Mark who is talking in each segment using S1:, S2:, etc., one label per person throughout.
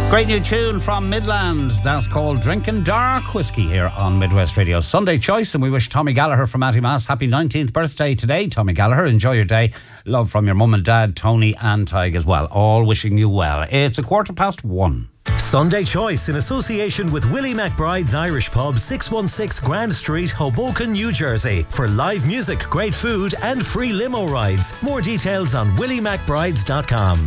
S1: Great new tune from Midland. That's called Drinking Dark Whiskey here on Midwest Radio. Sunday choice, and we wish Tommy Gallagher from Matty Mass happy 19th birthday today. Tommy Gallagher, enjoy your day. Love from your mum and dad, Tony and Tig as well. All wishing you well. It's 1:15.
S2: Sunday Choice in association with Willie McBride's Irish Pub, 616 Grand Street, Hoboken, New Jersey. For live music, great food and free limo rides. More details on williemcbrides.com.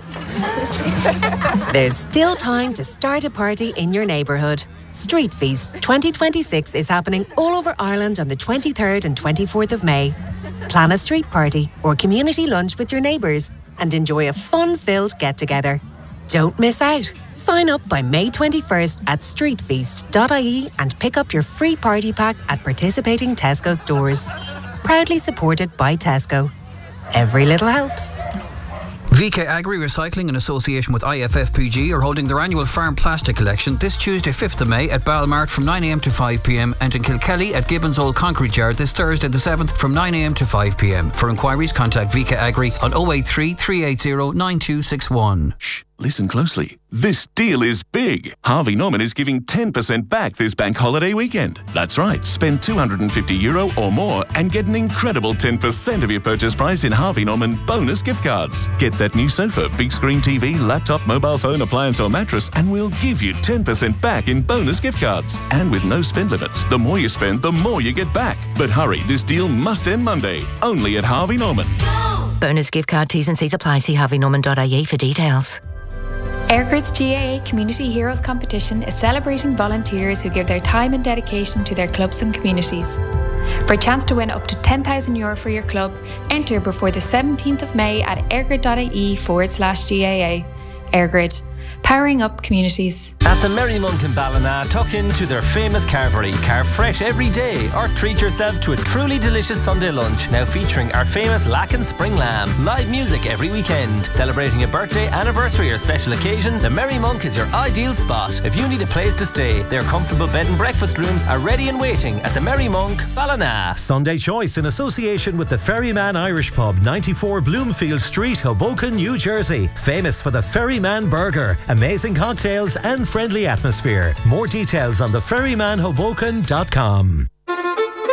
S3: There's still time to start a party in your neighbourhood. Street Feast 2026 is happening all over Ireland on the 23rd and 24th of May. Plan a street party or community lunch with your neighbours and enjoy a fun-filled get-together. Don't miss out. Sign up by May 21st at streetfeast.ie and pick up your free party pack at participating Tesco stores. Proudly supported by Tesco. Every little helps.
S4: VK Agri Recycling in association with IFFPG are holding their annual farm plastic collection this Tuesday 5th of May at Balmart from 9am to 5pm and in Kilkelly at Gibbons Old Concrete Yard this Thursday the 7th from 9am to 5pm. For inquiries contact VK Agri on 083 380 9261.
S5: Shh, listen closely. This deal is big. Harvey Norman is giving 10% back this bank holiday weekend. That's right, spend €250 or more and get an incredible 10% of your purchase price in Harvey Norman bonus gift cards. Get that new sofa, big screen TV, laptop, mobile phone, appliance or mattress and we'll give you 10% back in bonus gift cards. And with no spend limits, the more you spend, the more you get back. But hurry, this deal must end Monday. Only at Harvey Norman.
S6: Bonus gift card T's and C's apply. See harveynorman.ie for details.
S7: Airgrid's GAA Community Heroes Competition is celebrating volunteers who give their time and dedication to their clubs and communities. For a chance to win up to €10,000 for your club, enter before the 17th of May at airgrid.ie/GAA. Airgrid, powering up communities.
S2: At the Merry Monk in Ballina, tuck into their famous carvery. Carve fresh every day or treat yourself to a truly delicious Sunday lunch, now featuring our famous Lacken Spring Lamb. Live music every weekend. Celebrating a birthday, anniversary or special occasion, the Merry Monk is your ideal spot. If you need a place to stay, their comfortable bed and breakfast rooms are ready and waiting at the Merry Monk, Ballina. Sunday Choice in association with the Ferryman Irish Pub, 94 Bloomfield Street, Hoboken, New Jersey. Famous for the Ferryman Burger, amazing cocktails and friendly atmosphere. More details on theferrymanhoboken.com.